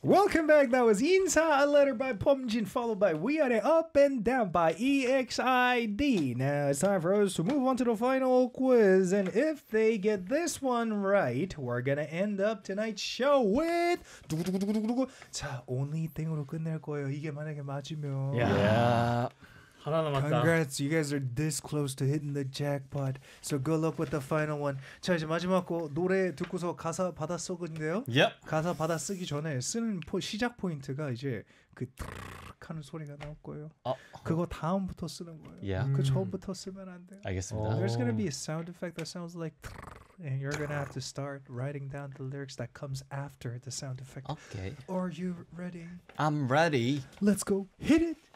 Welcome back. That was Insa, a letter by Pomjin, followed by We Are Up and Down by EXID. Now it's time for us to move on to the final quiz. And if they get this one right, we're going to end up tonight's show with 자, only thing으로 끝낼 거예요. 이게 만약에 맞으면. Yeah. 하나 남았다. Congrats, you guys are this close to hitting the jackpot. So good luck with the final one. 자, 이제 마지막 거 노래 듣고서 가사 받아 쓰는데요. Yep. 가사 받아 쓰기 전에 쓰는 시작 포인트가 이제 그 트르륵 하는 소리가 나올 거예요. 그거 다음부터 쓰는 거예요. Yeah. 그 처음부터 쓰면 안 돼요. 알겠습니다. There's gonna be a sound effect that sounds like and you're gonna have to start writing down the lyrics that comes after the sound effect. Okay. Are you ready? I'm ready. Let's go. Hit it.